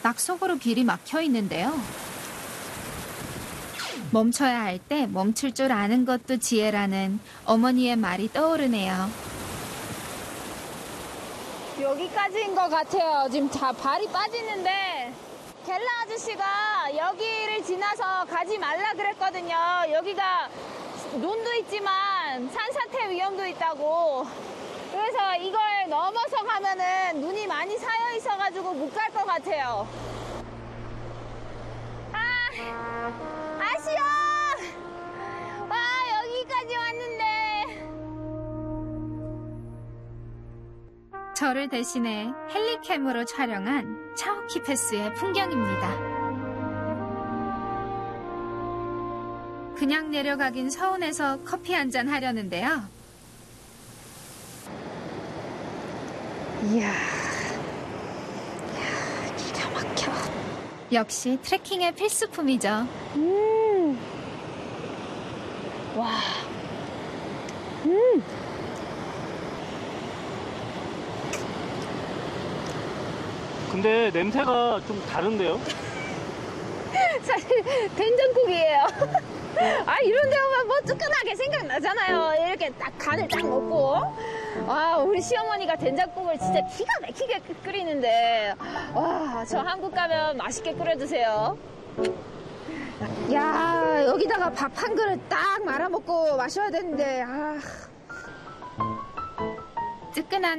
낙석으로 길이 막혀 있는데요. 멈춰야 할 때 멈출 줄 아는 것도 지혜라는 어머니의 말이 떠오르네요. 여기까지인 것 같아요. 지금 발이 빠지는데 겔라 아저씨가 여기를 지나서 가지 말라 그랬거든요. 여기가 논도 있지만 산사태 위험도 있다고. 그래서 이걸 넘어서 가면은 눈이 많이 쌓여 있어가지고 못 갈 것 같아요. 아쉬워! 와, 여기까지 왔는데. 저를 대신해 헬리캠으로 촬영한 차오키 패스의 풍경입니다. 그냥 내려가긴 서운해서 커피 한잔 하려는데요. 이야, 기가 막혀. 역시 트레킹의 필수품이죠. 와. 근데 냄새가 좀 다른데요? 사실 된장국이에요. 아, 이런 데 오면 뭐 뜨끈하게 생각나잖아요. 이렇게 딱 간을 딱 먹고. 와, 우리 시어머니가 된장국을 진짜 기가 막히게 끓이는데, 와, 저 한국 가면 맛있게 끓여주세요. 야, 여기다가 밥 한 그릇 딱 말아먹고 마셔야 되는데, 뜨끈한